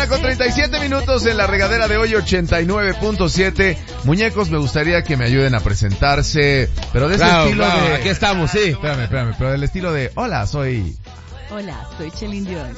1:37 en la regadera de hoy, 89.7. Muñecos, me gustaría que me ayuden a presentarse, pero de ese estilo de... Aquí estamos, sí. Espérame, pero del estilo de, hola, soy Celine Dion.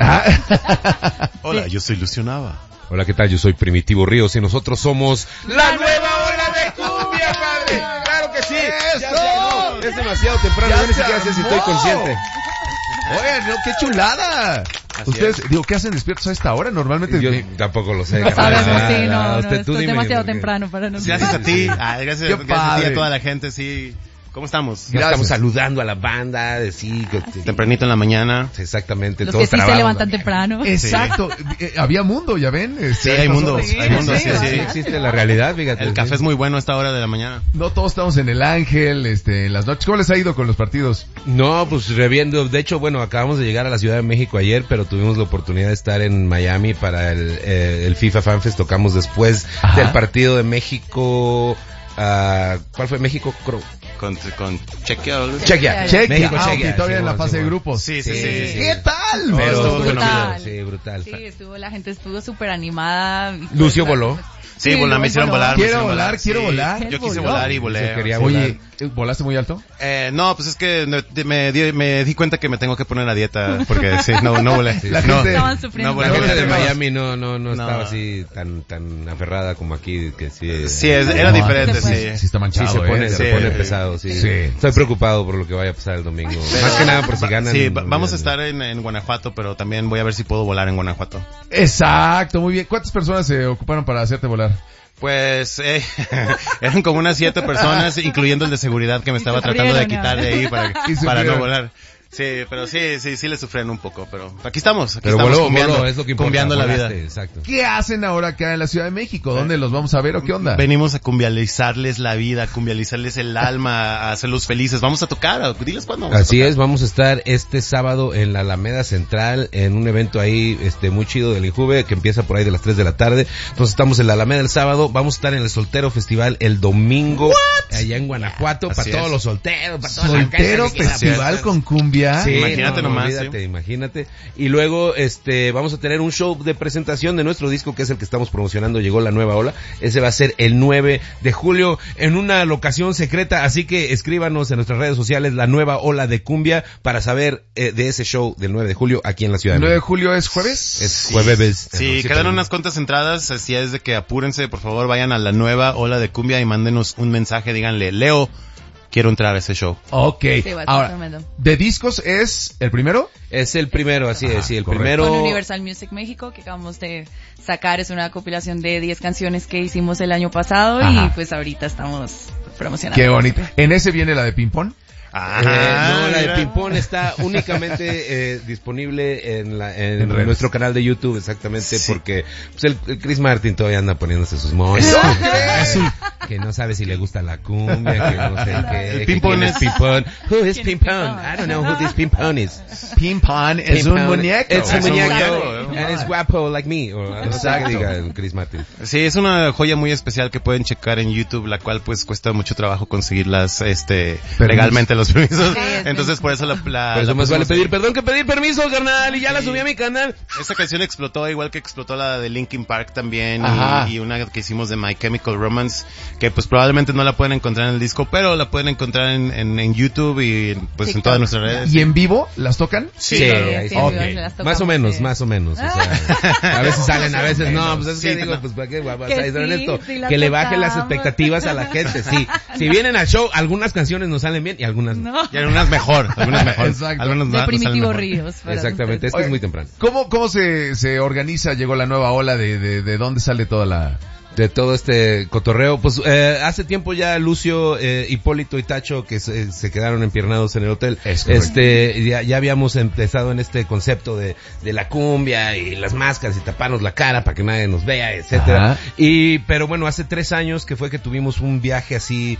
Hola, yo soy Lucio Nava. Hola, ¿qué tal? Yo soy Primitivo Ríos y nosotros somos la nueva ola de cumbia, padre. ¡Claro que sí! ¡Eso! Es demasiado temprano, yo ni siquiera sé si estoy consciente. Oigan, no, qué chulada. Ustedes, digo, ¿qué hacen despiertos a esta hora? Normalmente... Yo tampoco lo sé. No sabemos, sí, Tú es dime, demasiado porque... temprano para nosotros. Gracias a ti, gracias a ti, a toda la gente, sí. ¿Cómo estamos? Estamos saludando a la banda, Tempranito en la mañana. Exactamente. Los que sí se levantan temprano. Exacto. Había mundo, ¿ya ven? Sí, hay mundo. Sí, existe la realidad, fíjate. El café es muy bueno a esta hora de la mañana. No todos estamos en el Ángel, en las noches. ¿Cómo les ha ido con los partidos? No, pues reviendo. De hecho, bueno, acabamos de llegar a la Ciudad de México ayer, pero tuvimos la oportunidad de estar en Miami para el FIFA Fan Fest. Tocamos después del partido de México. ¿Cuál fue México? Con Chequia. México, Chequia. Todavía en la fase de grupos. Sí. ¿Qué tal? Pero brutal. Sí, brutal. Sí, la gente estuvo súper animada. Lucio voló. Sí, me hicieron volar. Quiero volar. Yo quise volar y volé. Oye, ¿volaste muy alto? No, pues es que me di cuenta que me tengo que poner a dieta porque sí, no volé. La gente estaban sufriendo. La gente de Miami no estaba así tan aferrada como aquí, que sí. Sí, era diferente, sí. Sí está manchado, se pone pesado, sí. Estoy preocupado por lo que vaya a pasar el domingo. Más que nada por si ganan. Sí, vamos a estar en Guanajuato, pero también voy a ver si puedo volar en Guanajuato. Exacto, muy bien. ¿Cuántas personas se ocuparon para hacerte volar? Pues eran como unas 7 personas, incluyendo el de seguridad que me estaba tratando de quitar de ahí para no volar. Sí, pero sí le sufren un poco, pero aquí estamos voló, es lo que importa, cumbiando la vida. Exacto. ¿Qué hacen ahora acá en la Ciudad de México? ¿Dónde los vamos a ver o qué onda? Venimos a cumbializarles la vida, a cumbializarles el alma, a hacerlos felices. Vamos a tocar, diles cuándo vamos a tocar. Así es, vamos a estar este sábado en la Alameda Central, en un evento ahí muy chido del Injuve, que empieza por ahí de las 3 de la tarde. Entonces estamos en la Alameda el sábado, vamos a estar en el Soltero Festival el domingo, allá en Guanajuato, para todos los solteros, para toda la gente. Soltero Festival con cumbia. Sí, imagínate nomás. Imagínate. Y luego, vamos a tener un show de presentación de nuestro disco, que es el que estamos promocionando, Llegó la Nueva Ola. Ese va a ser el 9 de julio, en una locación secreta, así que escríbanos en nuestras redes sociales, La Nueva Ola de Cumbia, para saber de ese show del 9 de julio aquí en la ciudad. ¿El 9 de julio es jueves? Es jueves. Sí, quedan unas cuantas entradas, así es de que apúrense, por favor, vayan a La Nueva Ola de Cumbia y mándenos un mensaje, díganle, Leo, quiero entrar a ese show. Ok. Sí, ahora, ¿de discos es el primero? Es el primero, así es, sí, el primero. Con Universal Music México, que acabamos de sacar, es una compilación de 10 canciones que hicimos el año pasado. Ajá. Y pues ahorita estamos promocionando. Qué bonito. ¿En ese viene la de Ping Pong? No, la de Ping Pong está únicamente disponible en nuestro canal de YouTube, exactamente, sí. Porque pues el Chris Martin todavía anda poniéndose sus moños. Que no sabe si le gusta la cumbia, que no sé qué. El Ping Pong es Ping Pong. Who is Ping Pong? I don't know who this Ping Pong is. Ping Pong es un muñeco. Es un muñeco. And it's guapo like me. Exacto. Diga Chris Martin. Sí, es una joya muy especial que pueden checar en YouTube, la cual pues cuesta mucho trabajo conseguirlas, legalmente los permisos. Sí, entonces por eso por eso más vale pedir perdón que pedir permiso, carnal, y ya la subí a mi canal. Esa canción explotó, igual que explotó la de Linkin Park también, y una que hicimos de My Chemical Romance, que pues probablemente no la pueden encontrar en el disco, pero la pueden encontrar en YouTube y pues en todas nuestras redes. ¿Y en vivo las tocan? Sí, okay. Más o menos. O sea, a veces salen, a veces no, pues es que digo, pues para qué vas a decir esto, que le bajen las expectativas a la gente, sí. Si vienen al show, algunas canciones nos salen bien y algunas no. Y algunas mejor. Exacto. Algunas de Primitivo Ríos. Exactamente, es muy temprano. ¿Cómo se organiza? Llegó la nueva ola de dónde sale toda de todo este cotorreo? Pues hace tiempo ya Lucio, Hipólito y Tacho, que se quedaron empiernados en el hotel, ya habíamos empezado en este concepto de la cumbia y las máscaras y taparnos la cara para que nadie nos vea, etcétera. Pero bueno, hace 3 años que fue que tuvimos un viaje así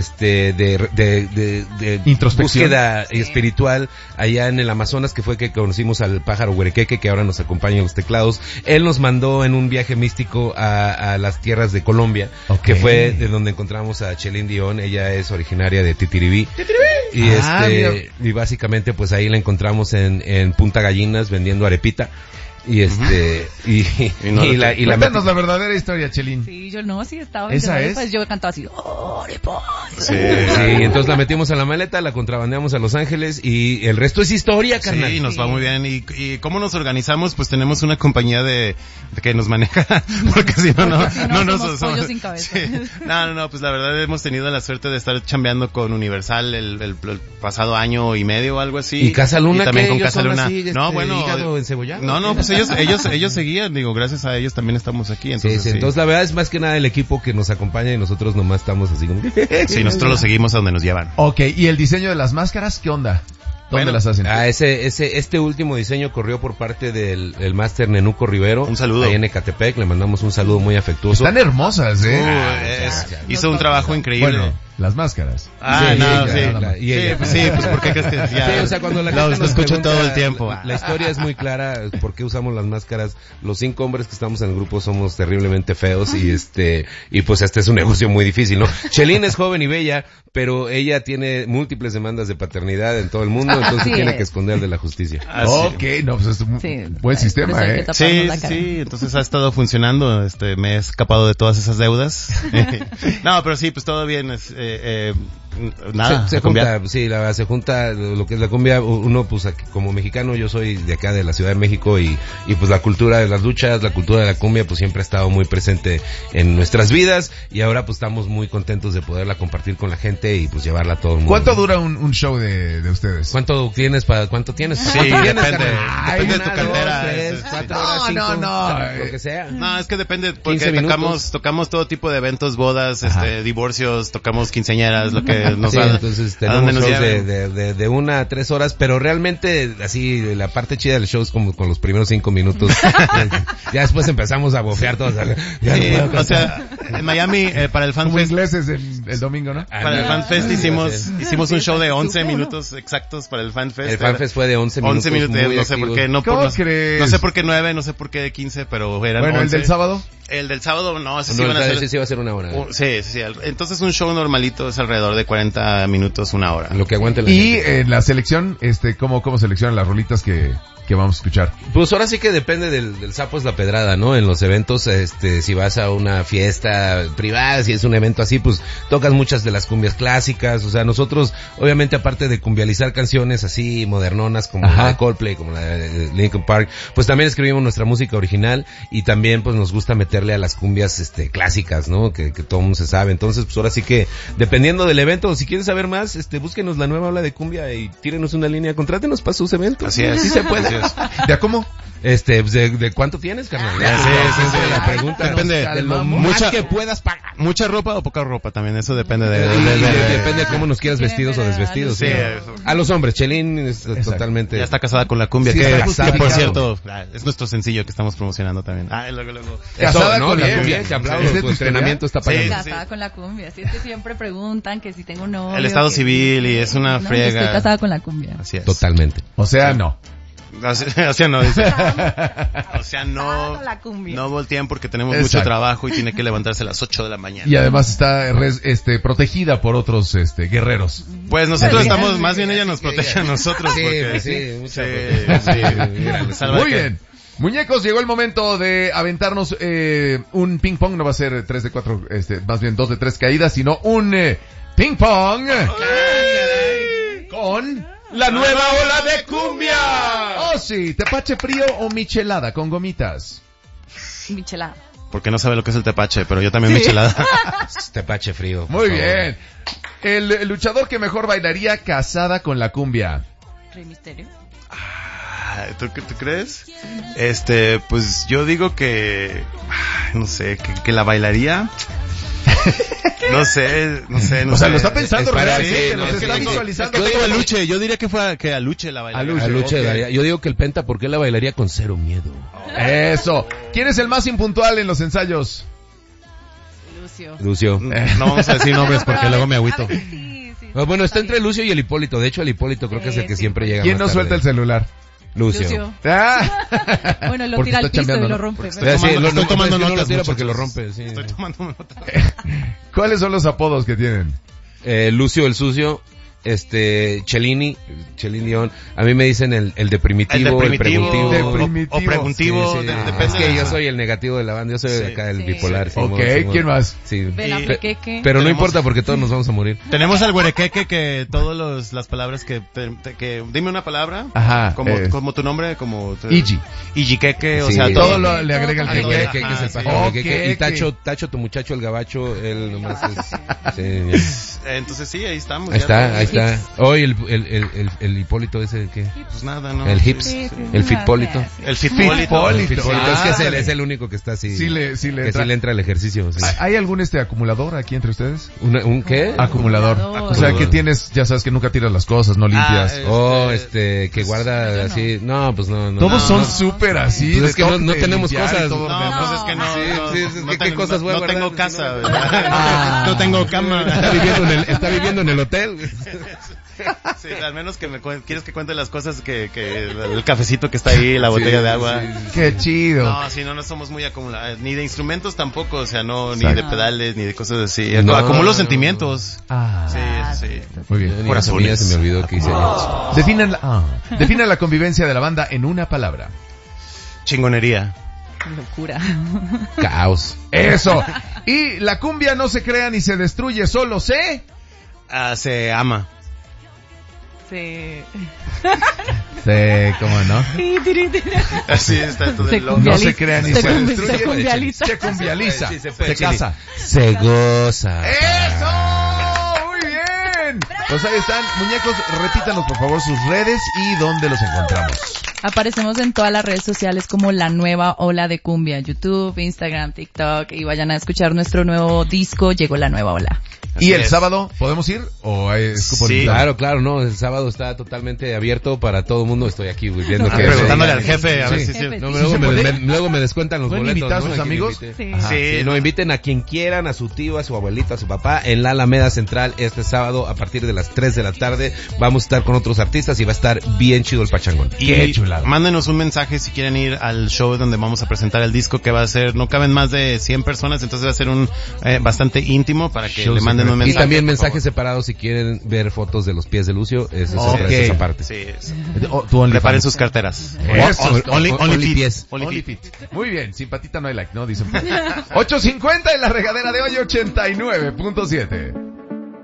de introspección, búsqueda espiritual allá en el Amazonas, que fue que conocimos al pájaro Huerequeque, que ahora nos acompaña en los teclados. Él nos mandó en un viaje místico a las tierras de Colombia, que fue de donde encontramos a Celine Dion. Ella es originaria de Titiribí. Y básicamente pues ahí la encontramos en Punta Gallinas vendiendo arepita. Y Cuéntanos la verdadera historia, Chelín. Sí, yo no, sí estaba. ¿Esa es? Pues yo cantaba así, Sí, entonces la metimos a la maleta, la contrabandeamos a Los Ángeles y el resto es historia, carnal. Sí, nos va muy bien. ¿Y cómo nos organizamos? Pues tenemos una compañía de que nos maneja, porque si no somos pollos sin cabeza. Sí. No, pues la verdad hemos tenido la suerte de estar chambeando con Universal el pasado año y medio o algo así. ¿Y Casa Luna? Y también ¿qué? con Casa Luna. Así, hígado encebollado. No, pues ellos seguían, digo, gracias a ellos también estamos aquí. Entonces, sí. Entonces la verdad es más que nada el equipo que nos acompaña y nosotros nomás estamos así como... Sí, nosotros lo seguimos a donde nos llevan. Ok, ¿y el diseño de las máscaras qué onda? ¿Dónde las hacen? Este último diseño corrió por parte del máster Nenuco Rivero. Un saludo. Ahí en Ecatepec, le mandamos un saludo muy afectuoso. Están hermosas, hizo un trabajo increíble. Bueno, las máscaras. Pues porque crees que ya... Sí, o sea, cuando la gente nos escucha todo el tiempo. La historia es muy clara, por qué usamos las máscaras. Los 5 hombres que estamos en el grupo somos terriblemente feos y pues este es un negocio muy difícil, ¿no? Chelín es joven y bella, pero ella tiene múltiples demandas de paternidad en todo el mundo, entonces tiene que esconder de la justicia. Ok, no, pues es un buen sistema, Sí, entonces ha estado funcionando, me he escapado de todas esas deudas. No, pero sí, pues todo bien, nada. Se junta, sí, la verdad, se junta lo que es la cumbia, uno pues como mexicano, yo soy de acá de la Ciudad de México y pues la cultura de las luchas, la cultura de la cumbia pues siempre ha estado muy presente en nuestras vidas y ahora pues estamos muy contentos de poderla compartir con la gente y pues llevarla a todo el mundo. ¿Cuánto dura un show de ustedes? ¿Cuánto tienes? Sí, depende de tu cartera. 3, 4 horas, 5, lo que sea. No, es que depende porque tocamos todo tipo de eventos, bodas, divorcios, tocamos quinceañeras, lo que nos va. Entonces tenemos shows de 1 a 3 horas, pero realmente así la parte chida del show es como con los primeros 5 minutos. Ya después empezamos a bofear todos. O sea, en Miami para el Fan Como Fest ingleses el domingo, ¿no? Para el Fan Fest hicimos un show de 11 minutos exactos para el Fan Fest. El Fan Fest fue de 11 minutos. 11 minutos, no sé por qué, no sé por qué 9, no sé por qué 15, pero eran 11. ¿El del sábado? El del sábado no, sí iba a ser 1 hora. Sí. Entonces un show normalito es alrededor de 40 minutos, 1 hora. Lo que aguante la gente. Y en la selección, ¿cómo seleccionan las rolitas que vamos a escuchar? Pues ahora sí que depende del sapo es la pedrada, ¿no? En los eventos, si vas a una fiesta privada, si es un evento así, pues tocas muchas de las cumbias clásicas, o sea, nosotros, obviamente aparte de cumbializar canciones así modernonas como la de Coldplay, como la de Linkin Park, pues también escribimos nuestra música original y también pues nos gusta meterle a las cumbias clásicas, ¿no? Que todo el mundo se sabe. Entonces, pues ahora sí que dependiendo del evento, si quieren saber más, búsquenos la nueva ola de cumbia y tírenos una línea, contrátenos para sus eventos. Así es. Sí se puede. ¿De a cómo? ¿De cuánto tienes, carnal? Sí. La pregunta. Depende de lo más que puedas pagar. Mucha ropa o poca ropa también, eso depende depende de cómo nos quieras vestidos o desvestidos. Sí. A los hombres, Chelín es totalmente... Ya está casada con la cumbia, sí, que por cierto, es nuestro sencillo que estamos promocionando también. Luego. Casada con la cumbia, te aplaudo, tu entrenamiento está pagando. Casada con la cumbia, si es que siempre preguntan que si tengo un novio. El estado civil y es una friega. Estoy casada con la cumbia. Así es. Totalmente. O sea, no. O sea, no, dice. O sea, no voltean porque tenemos mucho trabajo y tiene que levantarse a las 8 de la mañana. Y además está protegida por otros guerreros. Pues nosotros estamos, más bien ella nos protege a nosotros. Muy bien. Muñecos, llegó el momento de aventarnos un ping pong, no va a ser 3 de 4, más bien 2 de 3 caídas, sino un ping pong con la nueva ola de cumbia. Oh sí, tepache frío o michelada con gomitas. Michelada. Porque no sabe lo que es el tepache, pero yo también michelada. Tepache frío. Muy bien. El luchador que mejor bailaría casada con la cumbia. Rey Misterio. ¿Tú crees? Pues yo digo que, no sé, que la bailaría. No sé. O sea, lo está pensando realmente, lo está visualizando. Yo digo a Luche, yo diría que a Luche la bailaría. A Luche bailaría. Yo digo que el Penta, porque la bailaría con cero miedo. Eso. ¿Quién es el más impuntual en los ensayos? Lucio. No vamos a decir nombres porque luego me agüito. Sí, bueno, está entre Lucio y el Hipólito. De hecho, el Hipólito creo que es el que siempre llega. ¿Quién no suelta el celular? Lucio. Bueno, lo tira al piso y lo rompe. Estoy tomando notas porque lo rompe. Sí. Estoy tomando notas. ¿Cuáles son los apodos que tienen? Lucio el Sucio, Chelini León. A mí me dicen el deprimitivo, el preventivo. O preventivo. Sí. Es que yo soy el negativo de la banda, yo soy acá el bipolar. Sí. Ok, ¿quién más? Sí. Pero no importa porque todos nos vamos a morir. Tenemos al güerequeque que todas las palabras que dime una palabra. Ajá. Como tu nombre, como Iji. Ijiqueque, o Sí, sea, todo le agrega el queque. Que es el pájaro queque. Y Tacho, tu muchacho, el gabacho, él nomás es... Entonces sí, ahí estamos. Ahí está. Hoy el Hipólito ese, ¿qué? Pues nada, ¿no? El Hips, el Fitpólito. El Fitpólito. Es que es el único que está así. Sí le entra al ejercicio. Sí. ¿Hay algún acumulador aquí entre ustedes? ¿Un qué? Acumulador. O sea, que tienes, ya sabes que nunca tiras las cosas, no limpias. Que guarda así. No, pues no. Todos son súper así. Pues es que no tenemos cosas. No, pues es que no. ¿Qué cosas voy a guardar? No tengo casa, no tengo cama. Está viviendo en el hotel. Sí, al menos que quieres que cuente las cosas que el cafecito que está ahí, la botella de agua. Sí. Qué chido. No, sí, no somos muy acumulados, ni de instrumentos tampopo, o sea, no, ni de pedales, ni de cosas así. Acumulo sentimientos. Sí. Muy bien. Por eso se me olvidó que hice. Defina la convivencia de la banda en una palabra. Chingonería. Locura. Caos. Eso. Y la cumbia no se crea ni se destruye, solo se ama. Sí. Sí, ¿cómo no? Así está todo el loco. No se crea ni se destruye. Se cumbializa. Se cumbializa. Se casa. Se goza. ¡Eso! ¡Muy bien! Pues ahí están. Muñecos, repítanos por favor sus redes y dónde los encontramos. Aparecemos en todas las redes sociales como La Nueva Ola de Cumbia, YouTube, Instagram, TikTok, y vayan a escuchar nuestro nuevo disco, Llegó la Nueva Ola. ¿Y el sábado podemos ir? ¿O es cupo limitado? Claro, no, el sábado está totalmente abierto para todo el mundo. Estoy aquí viendo que... Preguntándole al jefe, a ver si luego me descuentan los boletos. ¿Invitar a sus amigos? Sí, no, inviten a quien quieran, a su tío, a su abuelita, a su papá, en la Alameda Central este sábado a partir de las 3 de la tarde. Vamos a estar con otros artistas y va a estar bien chido el pachangón. Y mándenos un mensaje si quieren ir al show donde vamos a presentar el disco, que va a ser, no caben más de 100 personas, entonces va a ser un bastante íntimo para que le manden un mensaje. Y también mensajes separados si quieren ver fotos de los pies de Lucio, eso es esa parte. Sí. Preparen sus carteras. Only pies. Only fit. Muy bien, sin patita no hay like, ¿no? Dicen. 8:50 en la regadera de hoy, 89.7.